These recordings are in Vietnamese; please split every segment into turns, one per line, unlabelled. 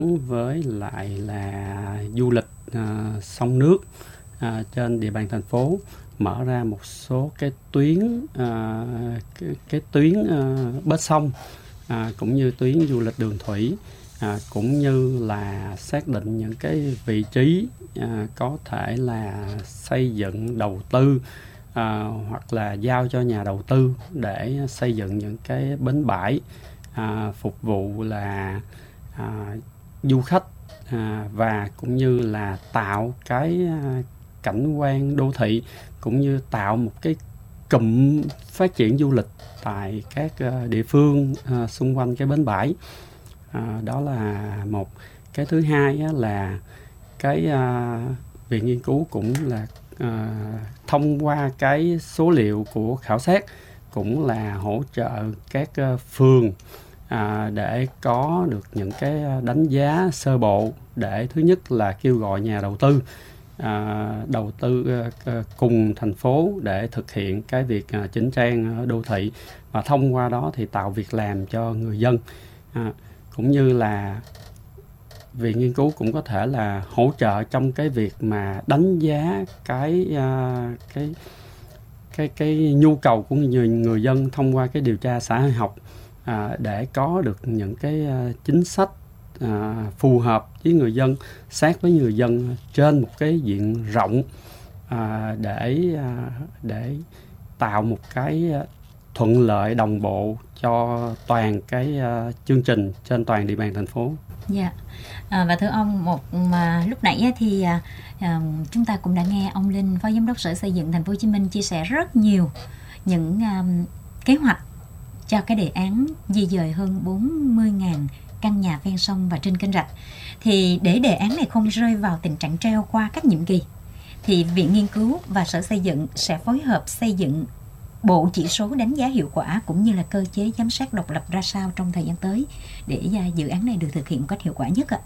với lại là du lịch sông nước trên địa bàn thành phố, mở ra một số cái tuyến cái tuyến bến sông, cũng như tuyến du lịch đường thủy, cũng như là xác định những cái vị trí có thể là xây dựng đầu tư, hoặc là giao cho nhà đầu tư để xây dựng những cái bến bãi phục vụ là du khách, và cũng như là tạo cái cảnh quan đô thị, cũng như tạo một cái cụm phát triển du lịch tại các địa phương xung quanh cái bến bãi. Đó là một. Cái thứ hai là cái viện nghiên cứu cũng là thông qua cái số liệu của khảo sát, cũng là hỗ trợ các phường để có được những cái đánh giá sơ bộ, để thứ nhất là kêu gọi nhà đầu tư cùng thành phố để thực hiện cái việc chỉnh trang đô thị, và thông qua đó thì tạo việc làm cho người dân. Cũng như là viện nghiên cứu cũng có thể là hỗ trợ trong cái việc mà đánh giá cái nhu cầu của người dân thông qua cái điều tra xã hội học, để có được những cái chính sách phù hợp với người dân, sát với người dân trên một cái diện rộng, để tạo một cái thuận lợi đồng bộ cho toàn cái chương trình trên toàn địa bàn thành phố.
Dạ. Và thưa ông, lúc nãy thì chúng ta cũng đã nghe ông Linh, Phó Giám đốc Sở Xây dựng Thành phố Hồ Chí Minh chia sẻ rất nhiều những kế hoạch cho cái đề án di dời hơn 40.000 căn nhà ven sông và trên kênh rạch. Thì để đề án này không rơi vào tình trạng treo qua các nhiệm kỳ, thì Viện Nghiên cứu và Sở Xây dựng sẽ phối hợp xây dựng bộ chỉ số đánh giá hiệu quả cũng như là cơ chế giám sát độc lập ra sao trong thời gian tới để dự án này được thực hiện một cách hiệu quả nhất ạ?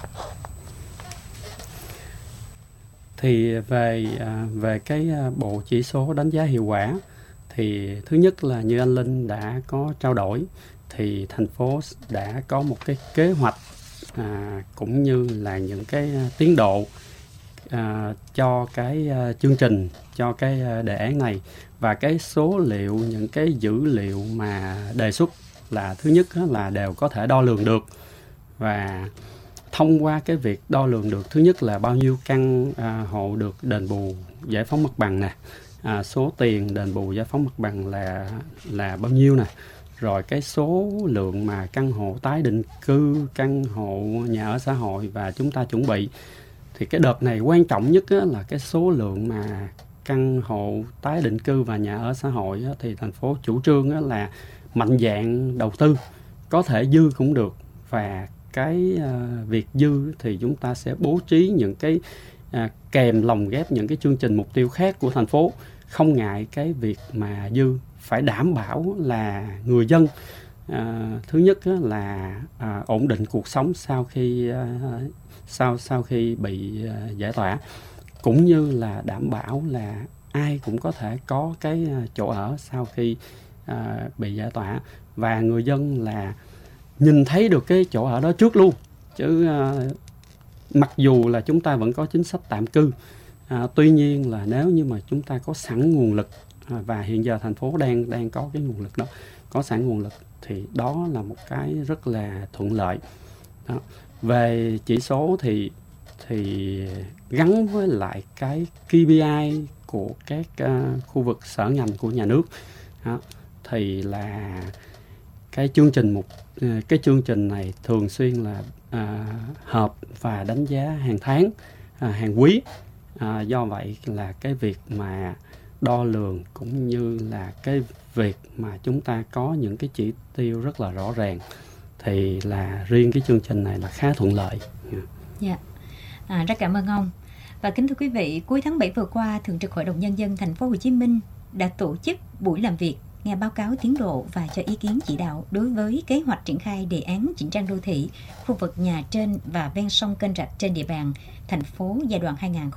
Thì về cái bộ chỉ số đánh giá hiệu quả, thì thứ nhất là như anh Linh đã có trao đổi, thì thành phố đã có một cái kế hoạch cũng như là những cái tiến độ cho cái chương trình, cho cái đề án này. Và cái số liệu, những cái dữ liệu mà đề xuất là thứ nhất là đều có thể đo lường được. Và thông qua cái việc đo lường được, thứ nhất là bao nhiêu căn hộ được đền bù giải phóng mặt bằng nè, số tiền đền bù giải phóng mặt bằng là bao nhiêu nè, rồi cái số lượng mà căn hộ tái định cư, căn hộ nhà ở xã hội và chúng ta chuẩn bị. Thì cái đợt này quan trọng nhất là cái số lượng mà căn hộ tái định cư và nhà ở xã hội, thì thành phố chủ trương là mạnh dạn đầu tư, có thể dư cũng được, và cái việc dư thì chúng ta sẽ bố trí những cái kèm lồng ghép những cái chương trình mục tiêu khác của thành phố, không ngại cái việc mà dư, phải đảm bảo là người dân thứ nhất là ổn định cuộc sống sau khi bị giải tỏa, cũng như là đảm bảo là ai cũng có thể có cái chỗ ở sau khi bị giải tỏa, và người dân là nhìn thấy được cái chỗ ở đó trước luôn. Chứ mặc dù là chúng ta vẫn có chính sách tạm cư, tuy nhiên là nếu như mà chúng ta có sẵn nguồn lực, và hiện giờ thành phố đang có cái nguồn lực đó, có sẵn nguồn lực, thì đó là một cái rất là thuận lợi đó. Về chỉ số thì gắn với lại cái KPI của các khu vực sở ngành của nhà nước đó, thì là cái chương trình này thường xuyên là họp và đánh giá hàng tháng, hàng quý. Do vậy là cái việc mà đo lường cũng như là cái việc mà chúng ta có những cái chỉ tiêu rất là rõ ràng, thì là riêng cái chương trình này là khá thuận lợi.
Dạ. Rất cảm ơn ông. Và kính thưa quý vị, cuối tháng 7 vừa qua, Thường trực Hội đồng Nhân dân Thành phố Hồ Chí Minh đã tổ chức buổi làm việc, nghe báo cáo tiến độ và cho ý kiến chỉ đạo đối với kế hoạch triển khai đề án chỉnh trang đô thị khu vực nhà trên và ven sông kênh rạch trên địa bàn thành phố giai đoạn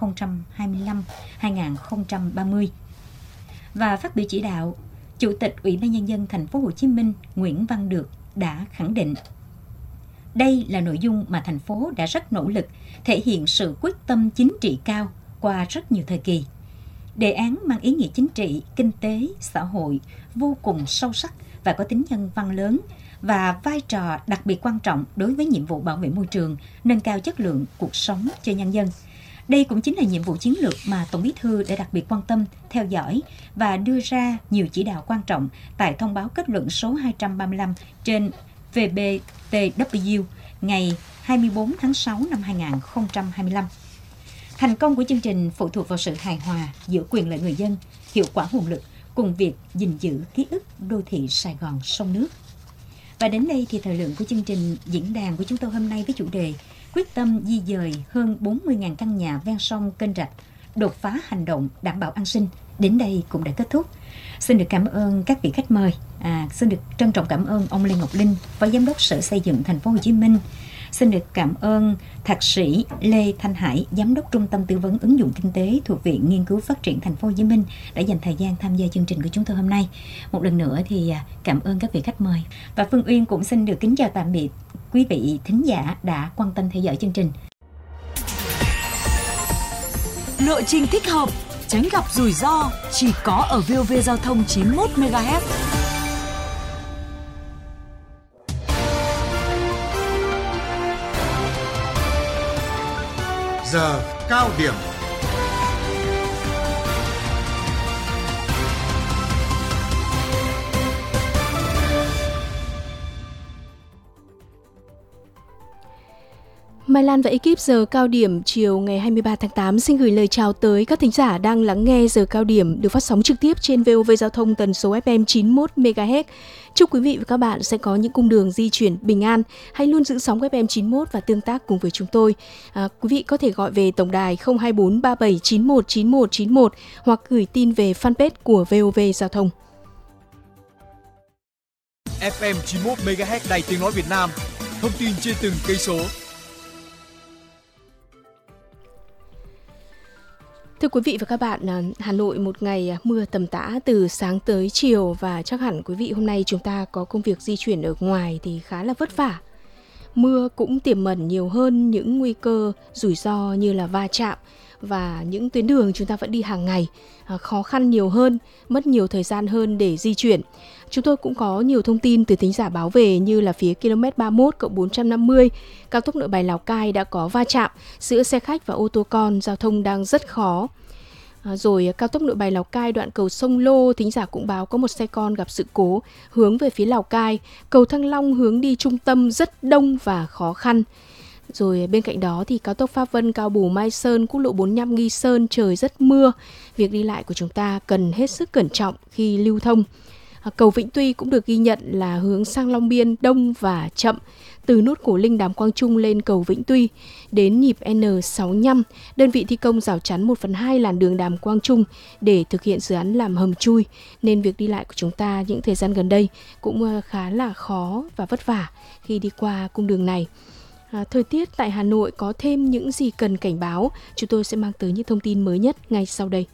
2025-2030. Và phát biểu chỉ đạo, Chủ tịch Ủy ban Nhân dân Thành phố Hồ Chí Minh Nguyễn Văn Được đã khẳng định Đây là nội dung mà thành phố đã rất nỗ lực, thể hiện sự quyết tâm chính trị cao qua rất nhiều thời kỳ. Đề án mang ý nghĩa chính trị, kinh tế, xã hội vô cùng sâu sắc và có tính nhân văn lớn, và vai trò đặc biệt quan trọng đối với nhiệm vụ bảo vệ môi trường, nâng cao chất lượng cuộc sống cho nhân dân. Đây cũng chính là nhiệm vụ chiến lược mà Tổng Bí thư đã đặc biệt quan tâm, theo dõi và đưa ra nhiều chỉ đạo quan trọng tại thông báo kết luận số 235 trên VBTW ngày 24 tháng 6 năm 2025. Thành công của chương trình phụ thuộc vào sự hài hòa giữa quyền lợi người dân, hiệu quả nguồn lực cùng việc gìn giữ ký ức đô thị Sài Gòn sông nước. Và đến đây thì thời lượng của chương trình diễn đàn của chúng tôi hôm nay với chủ đề quyết tâm di dời hơn 40.000 căn nhà ven sông kênh rạch, đột phá hành động đảm bảo an sinh đến đây cũng đã kết thúc. Xin được cảm ơn các vị khách mời. Xin được trân trọng cảm ơn ông Lê Ngọc Linh, Phó Giám đốc Sở Xây dựng Thành phố Hồ Chí Minh. Xin được cảm ơn Thạc sĩ Lê Thanh Hải, Giám đốc Trung tâm Tư vấn Ứng dụng Kinh tế thuộc Viện Nghiên cứu Phát triển Thành phố Hồ Chí Minh đã dành thời gian tham gia chương trình của chúng tôi hôm nay. Một lần nữa thì cảm ơn các vị khách mời. Và Phương Uyên cũng xin được kính chào tạm biệt quý vị thính giả đã quan tâm theo dõi chương trình.
Lộ trình thích hợp, tránh gặp rủi ro chỉ có ở VOV Giao thông 91 MHz.
Giờ cao điểm.
Mai Lan và ekip giờ cao điểm chiều ngày 23 tháng 8 xin gửi lời chào tới các thính giả đang lắng nghe giờ cao điểm được phát sóng trực tiếp trên VOV Giao thông tần số FM 91 MHz. Chúc quý vị và các bạn sẽ có những cung đường di chuyển bình an, hãy luôn giữ sóng FM 91 và tương tác cùng với chúng tôi. Quý vị có thể gọi về tổng đài 024 37 91 91 91 hoặc gửi tin về fanpage của VOV Giao thông.
FM 91 MHz Đài Tiếng nói Việt Nam, thông tin trên từng cây số.
Thưa quý vị và các bạn, Hà Nội một ngày mưa tầm tã từ sáng tới chiều và chắc hẳn quý vị hôm nay chúng ta có công việc di chuyển ở ngoài thì khá là vất vả. Mưa cũng tiềm ẩn nhiều hơn những nguy cơ rủi ro như là va chạm và những tuyến đường chúng ta vẫn đi hàng ngày, khó khăn nhiều hơn, mất nhiều thời gian hơn để di chuyển. Chúng tôi cũng có nhiều thông tin từ thính giả báo về như là phía km 31+450, cao tốc Nội Bài Lào Cai đã có va chạm giữa xe khách và ô tô con, giao thông đang rất khó. Rồi cao tốc Nội Bài Lào Cai đoạn cầu sông Lô, thính giả cũng báo có một xe con gặp sự cố hướng về phía Lào Cai, cầu Thăng Long hướng đi trung tâm rất đông và khó khăn. Rồi bên cạnh đó thì cao tốc Pháp Vân Cao Bồ Mai Sơn, quốc lộ 45 Nghi Sơn trời rất mưa, việc đi lại của chúng ta cần hết sức cẩn trọng khi lưu thông. Cầu Vĩnh Tuy cũng được ghi nhận là hướng sang Long Biên đông và chậm, từ nút Cổ Linh Đàm Quang Trung lên cầu Vĩnh Tuy đến nhịp N65, đơn vị thi công rào chắn 1/2 làn đường Đàm Quang Trung để thực hiện dự án làm hầm chui, nên việc đi lại của chúng ta những thời gian gần đây cũng khá là khó và vất vả khi đi qua cung đường này. Thời tiết tại Hà Nội có thêm những gì cần cảnh báo, chúng tôi sẽ mang tới những thông tin mới nhất ngay sau đây.